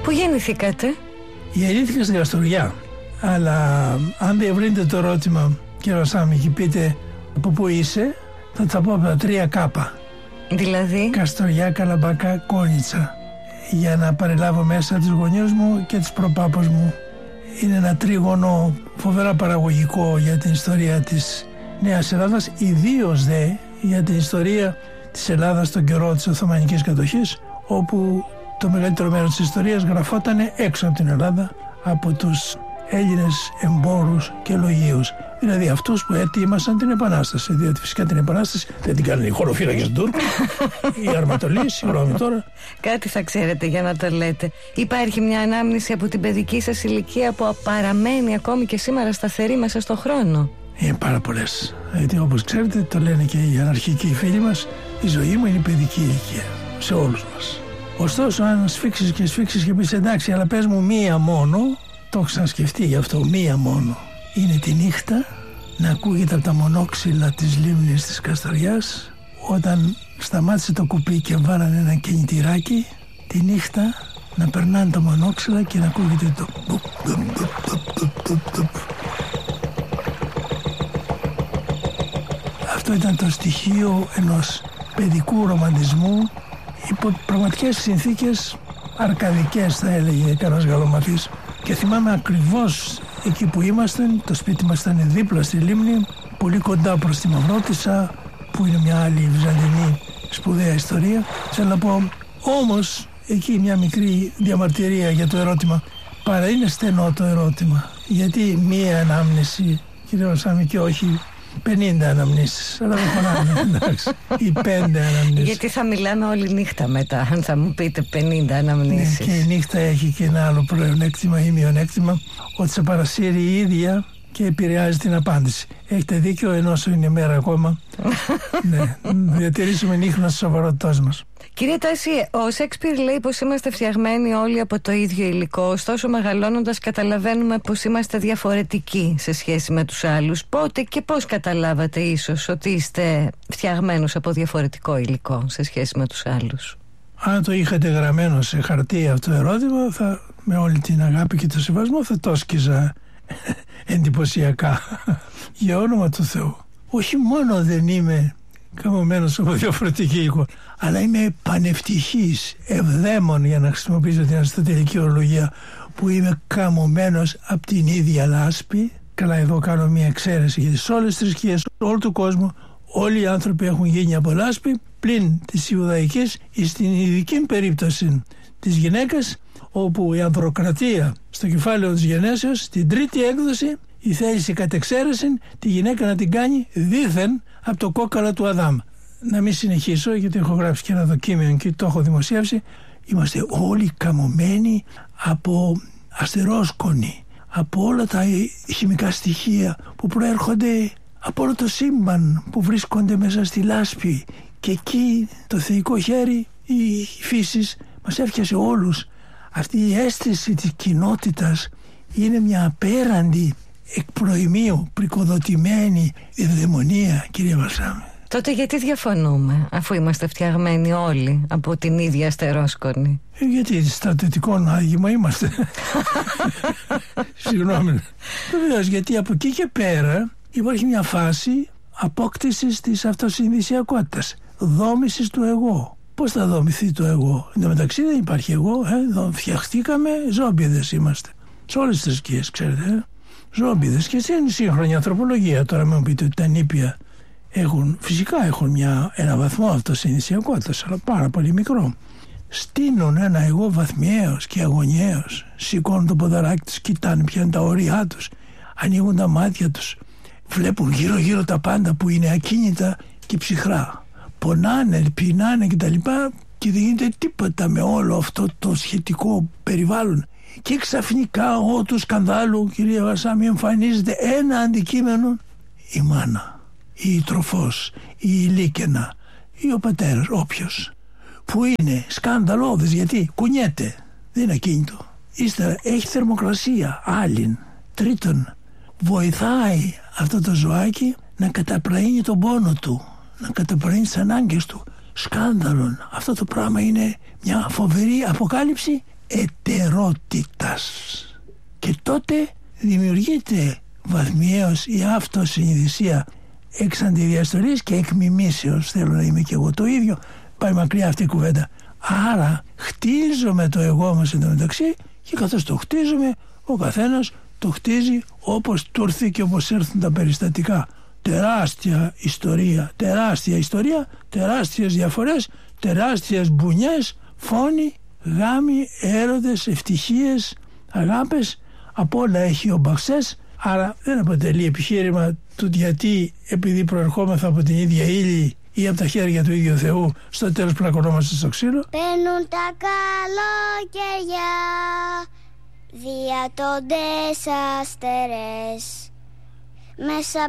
Πού γεννηθήκατε? Γεννήθηκα στην Καστοριά. Αλλά αν διευρύνετε το ερώτημα, κύριε Σάμι, και πείτε από πού είσαι, θα τα πω από τα 3 κάπα. Δηλαδή? Καστοριά, Καλαμπάκα, Κόνιτσα. Για να παρελάβω μέσα τους γονιούς μου και τους προπάπους μου. Είναι ένα τρίγωνο φοβερά παραγωγικό για την ιστορία της Νέας Ελλάδας, ιδίως δε για την ιστορία της Ελλάδας στον καιρό της Οθωμανικής κατοχής, όπου το μεγαλύτερο μέρος της ιστορίας γραφόταν έξω από την Ελλάδα από τους Έλληνες εμπόρους και λογίους. Δηλαδή αυτούς που ετοίμασαν την Επανάσταση. Διότι φυσικά την Επανάσταση δεν την κάνουν οι χωροφύλακες του Τούρκου, οι αρματολείς, συγγνώμη τώρα. Κάτι θα ξέρετε για να το λέτε. Υπάρχει μια ανάμνηση από την παιδική σας ηλικία που παραμένει ακόμη και σήμερα σταθερή μέσα στον χρόνο? Είναι πάρα πολλές. Γιατί όπως ξέρετε, το λένε και οι αναρχικοί φίλοι μας, η ζωή μου είναι η παιδική ηλικία. Σε όλους μας. Ωστόσο, αν σφίξεις και πεις εντάξει, αλλά πες μου μία μόνο, το έχω ξανασκεφτεί γι' αυτό, μία μόνο. Είναι τη νύχτα να ακούγεται από τα μονόξυλα της λίμνης της Καστοριάς, όταν σταμάτησε το κουπί και βάλανε ένα κινητηράκι, τη νύχτα να περνάνε τα μονόξυλα και να ακούγεται το Αυτό ήταν το στοιχείο ενός παιδικού ρομαντισμού υπό πραγματικές συνθήκες αρκαδικές, θα έλεγε κανένας γαλλομαθής. Και θυμάμαι ακριβώς εκεί που ήμασταν, το σπίτι μας ήταν δίπλα στη λίμνη, πολύ κοντά προς τη Μαυρότισσα, που είναι μια άλλη βυζαντινή σπουδαία ιστορία. Θέλω να πω όμως εκεί μια μικρή διαμαρτυρία για το ερώτημα. Παρά είναι στενό το ερώτημα. Γιατί μία ανάμνηση, κύριε Σάμι, και όχι 50 αναμνήσεις, αλλά δεν χωράνε, εντάξει, ή 5 αναμνήσεις. Γιατί θα μιλάμε όλη νύχτα μετά, αν θα μου πείτε 50 αναμνήσεις. Ναι, και η νύχτα έχει και ένα άλλο πλεονέκτημα ή μειονέκτημα, ότι σε παρασύρει η ίδια και επηρεάζει την απάντηση. Έχετε δίκιο, ενώ είναι μέρα ακόμα. Ναι, διατηρήσουμε νύχνα στη σοβαρότητά μας. Κύριε Τάση, ο Σέξπιρ λέει πως είμαστε φτιαγμένοι όλοι από το ίδιο υλικό, ωστόσο μεγαλώνοντας καταλαβαίνουμε πως είμαστε διαφορετικοί σε σχέση με τους άλλους. Πότε και πώς καταλάβατε ίσως ότι είστε φτιαγμένους από διαφορετικό υλικό σε σχέση με τους άλλους? Αν το είχατε γραμμένο σε χαρτί αυτό το ερώτημα, με όλη την αγάπη και το σεβασμό θα το σκίζα εντυπωσιακά. Για όνομα του Θεού. Όχι μόνο δεν είμαι καμωμένος από διαφορετική εικόνα, αλλά είμαι πανευτυχής, ευδαίμων, για να χρησιμοποιήσω την αριστοτελική ορολογία, που είμαι καμωμένος από την ίδια λάσπη. Καλά, εδώ κάνω μια εξαίρεση, γιατί σε όλες τις θρησκείες όλου του κόσμου όλοι οι άνθρωποι έχουν γίνει από λάσπη, πλην της Ιουδαϊκής, στην ειδική περίπτωση της γυναίκας, όπου η ανδροκρατία στο κεφάλαιο της γενέσεως, στην τρίτη έκδοση, η θέληση κατ' εξαίρεση τη γυναίκα να την κάνει δήθεν από το κόκαλα του Αδάμ. Να μην συνεχίσω, γιατί έχω γράψει και ένα δοκίμιο και το έχω δημοσιεύσει. Είμαστε όλοι καμωμένοι από αστερόσκονη, από όλα τα χημικά στοιχεία που προέρχονται από όλο το σύμπαν, που βρίσκονται μέσα στη λάσπη. Και εκεί το θεϊκό χέρι, η φύση μας έφτιασε όλους. Αυτή η αίσθηση της κοινότητας είναι μια απέραντη, εκ προημίου πρικοδοτημένη ευδαιμονία, κύριε Βαλσάμι. Τότε γιατί διαφωνούμε, αφού είμαστε φτιαγμένοι όλοι από την ίδια αστερόσκονη? Γιατί στρατιωτικό άγημα είμαστε. Συγγνώμη. Βεβαίως, γιατί από εκεί και πέρα υπάρχει μια φάση απόκτησης της αυτοσυνδυσιακότητας, δόμησης του εγώ. Πώς θα δομηθεί το εγώ? Εν τω μεταξύ δεν υπάρχει εγώ, φτιαχτήκαμε, ζόμπιδες είμαστε. Σε όλες τις θρησκείες, ξέρετε, ζόμπιδες. Και στην σύγχρονη ανθρωπολογία, τώρα με μου πείτε ότι τα νήπια φυσικά έχουν ένα βαθμό αυτοσυνδυσιακότητας, αλλά πάρα πολύ μικρό. Στείνουν ένα εγώ βαθμιαίος και αγωνιαίος. Σηκώνουν το ποδαράκι τους, κοιτάνε ποια είναι τα όρια τους, ανοίγουν τα μάτια τους, βλέπουν γύρω-γύρω τα πάντα που είναι ακίνητα και ψυχρά. Πονάνε, πεινάνε κτλ. Και δεν γίνεται τίποτα με όλο αυτό το σχετικό περιβάλλον. Και ξαφνικά του σκανδάλου, κυρία Βαλσάμι, εμφανίζεται ένα αντικείμενο, η μάνα, η τροφός, η ηλίκαινα ή ο πατέρας, όποιος, που είναι σκανδαλώδες γιατί κουνιέται, δεν είναι ακίνητο. Ύστερα έχει θερμοκρασία άλλην. Τρίτον, βοηθάει αυτό το ζωάκι να καταπραίνει τον πόνο του, να καταπραίνει τις ανάγκες του. Σκάνδαλον. Αυτό το πράγμα είναι μια φοβερή αποκάλυψη ετερότητας. Και τότε δημιουργείται βαθμιαίως η αυτοσυνειδησία εξ αντιδιαστολής και εκ μιμήσεως. Θέλω να είμαι και εγώ το ίδιο. Πάει μακριά αυτή η κουβέντα. Άρα χτίζουμε το εγώ μας εντωμεταξύ, και καθώς το χτίζουμε, ο καθένας το χτίζει όπως του έρθει και όπως έρθουν τα περιστατικά. Τεράστια ιστορία, τεράστιες διαφορές, τεράστιες μπουνιές, φόνοι, γάμοι, έρωτες, ευτυχίες, αγάπες, από όλα έχει ο Μπαξές. Άρα δεν αποτελεί επιχείρημα του γιατί επειδή προερχόμεθα από την ίδια ύλη ή από τα χέρια του ίδιου Θεού, στο τέλος πλακωνόμαστε στο ξύλο. Παίρνουν τα καλοκαιριά, διατώντες αστερές, μέσα